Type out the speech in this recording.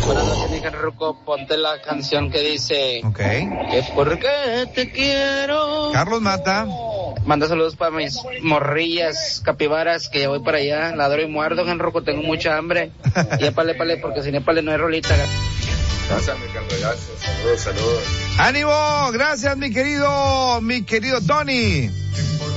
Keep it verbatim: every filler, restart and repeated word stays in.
Buenas noches, mi Ruco. Ponte la canción que dice... Ok. Que porque te quiero. Carlos Mata. Manda saludos para mis morrillas capibaras, que ya voy para allá. Ladro y muerdo, Genruco, tengo mucha hambre. Y épale, épale, porque sin épale no hay rolita. Gracias, mi carregazo. Saludos, saludos. ¡Ánimo! Gracias, mi querido, mi querido Tony.